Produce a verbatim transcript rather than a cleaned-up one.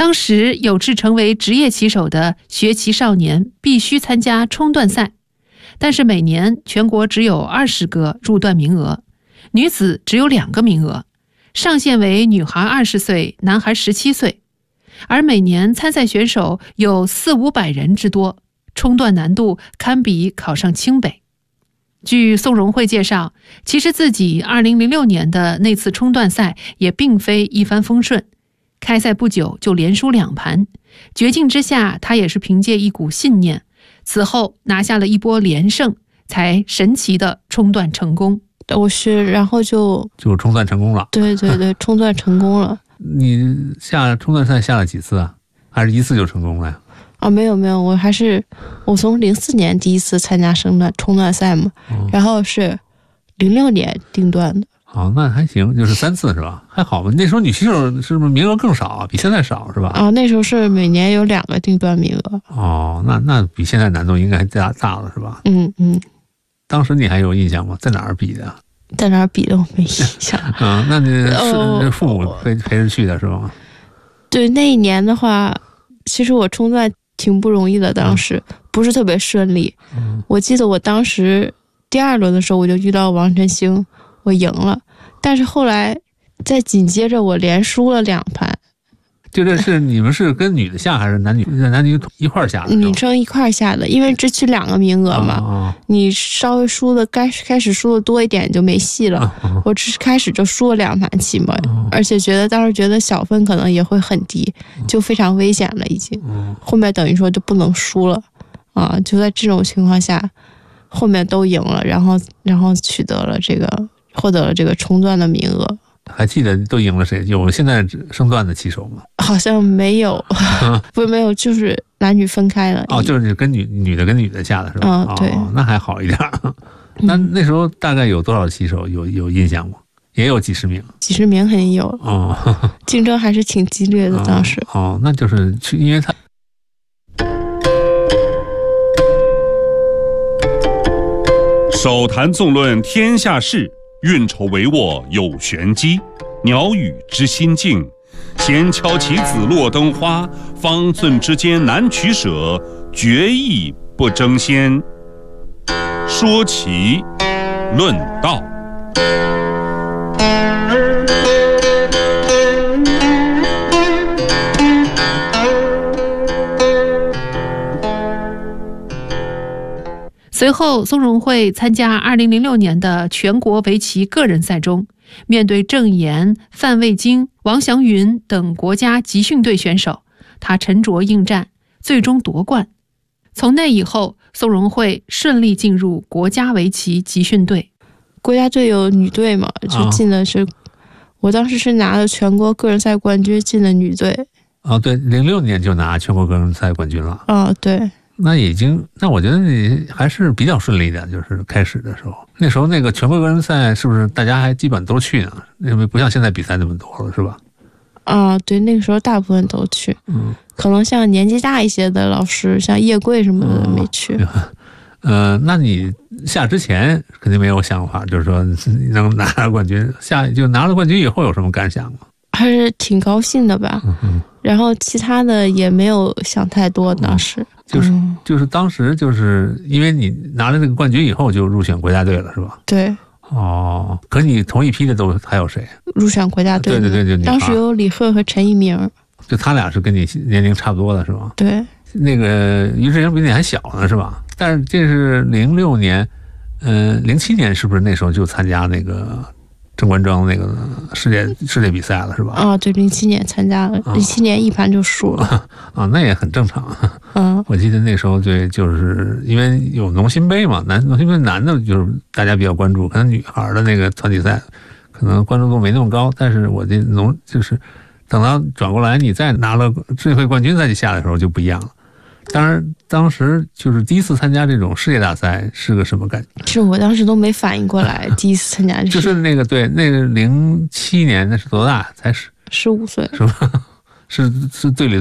当时有志成为职业棋手的学棋少年必须参加冲段赛，但是每年全国只有二十个入段名额，女子只有两个名额，上限为女孩二十岁，男孩十七岁，而每年参赛选手有四五百人之多，冲段难度堪比考上清北。据宋荣慧介绍，其实自己二零零六年的那次冲段赛也并非一帆风顺，开赛不久就连输两盘，绝境之下他也是凭借一股信念，此后拿下了一波连胜，才神奇的冲段成功。 我是然后就就冲段成功了。 对对对，冲段成功了。 你下冲段赛下了几次啊？还是一次就成功了呀？ 啊，没有没有，我还是我从零四年第一次参加升段冲段赛嘛，嗯、然后是零六年定段的。 哦，那还行，就是三次是吧？还好吧？那时候女棋手是不是名额更少，比现在少是吧？ 啊，那时候是每年有两个定段名额。 哦，那那比现在难度应该大大了是吧？ 嗯嗯。当时你还有印象吗？在哪儿比的？ 在哪儿比的我没印象。 嗯，那你是父母陪陪着去的是吧？ 对，那一年的话，其实我冲段挺不容易的，当时、嗯、不是特别顺利、嗯。我记得我当时第二轮的时候，我就遇到王晨星，我赢了，但是后来再紧接着我连输了两盘。 就这是你们是跟女的下还是男女男女一块下的？ 女生一块下的，因为只取两个名额嘛，哦、你稍微输的该开始输的多一点就没戏了。哦、我只开始就输了两盘棋嘛、哦，而且觉得当时觉得小分可能也会很低，就非常危险了已经。哦、后面等于说就不能输了啊！就在这种情况下，后面都赢了，然后然后取得了这个获得了这个冲段的名额。 还记得都赢了谁？有现在升段的棋手吗？ 好像没有，不没有，就是男女分开了。 哦，就是跟女女的跟女的下的是吧？ 嗯、哦，对、 哦，那还好一点。那那时候大概有多少棋手有有印象吗？也有几十名， 几十名肯定有。 哦， 竞争还是挺激烈的当时。 哦，哦那就是去，因为他手谈纵论天下事。运筹帷幄有玄机，鸟语知心境。闲敲棋子落灯花，方寸之间难取舍，决意不争先。说棋论道。 随后，宋荣慧参加二零零六年的全国围棋个人赛中，面对郑岩、范卫京、王祥云等国家集训队选手，他沉着应战，最终夺冠。从那以后，宋荣慧顺利进入国家围棋集训队。 国家队有女队嘛，就进的是、哦、我当时是拿了全国个人赛冠军进的女队。 哦，对，零六年就拿全国个人赛冠军了。 哦，对。 那已经，那我觉得你还是比较顺利的，就是开始的时候，那时候那个全国个人赛是不是大家还基本都去呢？因为不像现在比赛那么多了，是吧？ 啊，对，那个时候大部分都去，嗯，可能像年纪大一些的老师，像叶贵什么的没去。 呃，那你下之前肯定没有想法，就是说能拿到冠军，下就拿了冠军以后有什么感想吗？ 还是挺高兴的吧。嗯，然后其他的也没有想太多，当时。嗯就是就是当时就是因为你拿了这个冠军以后就入选国家队了是吧？ 对。 哦，可你同一批的都还有谁入选国家队？ 对对对，就当时有李贺和陈一鸣， 就他俩是跟你年龄差不多的是吧？ 对。 那个于志莹比你还小呢是吧？但是这是零六年，嗯、呃，零七年是不是那时候就参加那个郑关庄那个世界世界比赛了是吧？ 啊，对，零七年参加了，零七年一盘就输了。 啊, 啊，那也很正常。 嗯， 我记得那时候对，就是因为有农心杯嘛，男农心杯男的就是大家比较关注，可能女孩的那个团体赛可能关注度没那么高，但是我这农就是等到转过来你再拿了世界杯冠军再去下的时候就不一样了。当然，当时就是第一次参加这种世界大赛是个什么感觉？ 其实我当时都没反应过来，第一次参加就是那个对，那个零七年那是多大？才十十五岁是吧？是是队里。